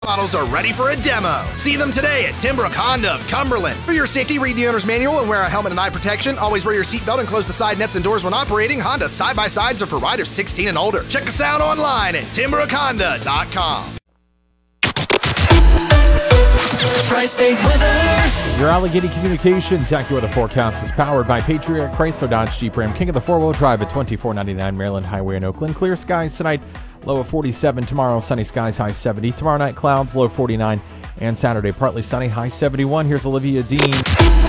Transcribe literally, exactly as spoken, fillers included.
Models are ready for a demo. See them today at Timbrook Honda of Cumberland. For your safety, read the owner's manual and wear a helmet and eye protection. Always wear your seatbelt and close the side nets and doors when operating. Honda side-by-sides are for riders sixteen and older. Check us out online at timbrook honda dot com. Tri-State weather. Your Allegheny Communications AccuWeather forecast is powered by Patriot Chrysler Dodge Jeep Ram King of the four-wheel drive at twenty-four ninety-nine Maryland Highway in Oakland. Clear skies tonight, low of forty-seven. Tomorrow, sunny skies, high seventy. Tomorrow night, clouds, low forty-nine. And Saturday, partly sunny, high seventy-one. Here's Olivia Dean.